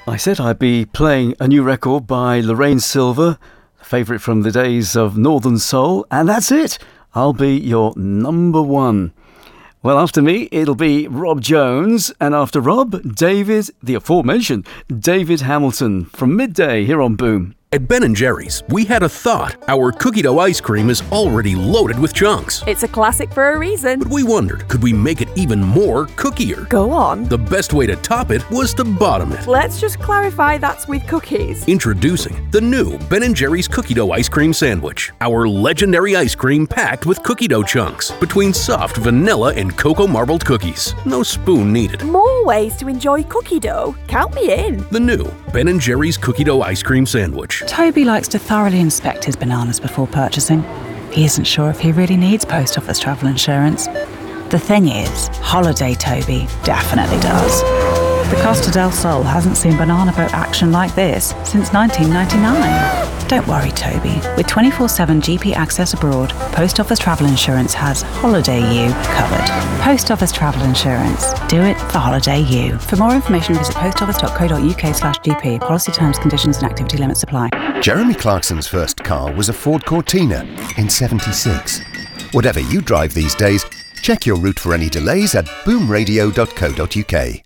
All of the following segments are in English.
I said I'd be playing a new record by Lorraine Silver, a favourite from the days of Northern Soul, and that's it. I'll be your number one. Well, after me, it'll be Rob Jones, and after Rob, David, the aforementioned David Hamilton, from midday here on Boom. At Ben & Jerry's, we had a thought. Our cookie dough ice cream is already loaded with chunks. It's a classic for a reason. But we wondered, could we make it even more cookier? Go on. The best way to top it was to bottom it. Let's just clarify that's with cookies. Introducing the new Ben & Jerry's cookie dough ice cream sandwich. Our legendary ice cream packed with cookie dough chunks between soft vanilla and cocoa marbled cookies. No spoon needed. More ways to enjoy cookie dough. Count me in. The new Ben & Jerry's cookie dough ice cream sandwich. Toby likes to thoroughly inspect his bananas before purchasing. He isn't sure if he really needs post office travel insurance. The thing is, Holiday Toby definitely does. The Costa del Sol hasn't seen banana boat action like this since 1999. Don't worry, Toby. With 24/7 GP access abroad, Post Office Travel Insurance has Holiday You covered. Post Office Travel Insurance. Do it for Holiday You. For more information, visit postoffice.co.uk/GP. Policy terms, conditions and activity limits apply. Jeremy Clarkson's first car was a Ford Cortina in '76. Whatever you drive these days, check your route for any delays at boomradio.co.uk.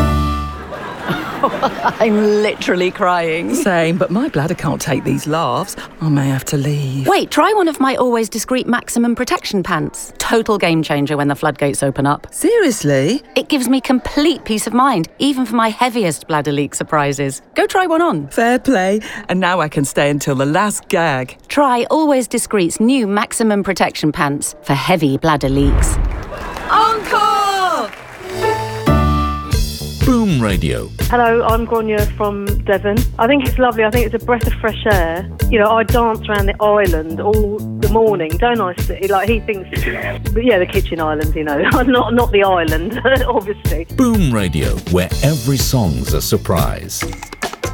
I'm literally crying. Same, but my bladder can't take these laughs. I may have to leave. Wait, try one of my Always Discreet Maximum Protection pants. Total game changer when the floodgates open up. Seriously? It gives me complete peace of mind, even for my heaviest bladder leak surprises. Go try one on. Fair play. And now I can stay until the last gag. Try Always Discreet's new Maximum Protection pants for heavy bladder leaks. Encore! Boom Radio. Hello, I'm Grania from Devon. I think it's lovely. I think it's a breath of fresh air. You know, I dance around the island all the morning, don't I? Like, he thinks, but yeah, the kitchen island, you know, not the island, obviously. Boom Radio, where every song's a surprise.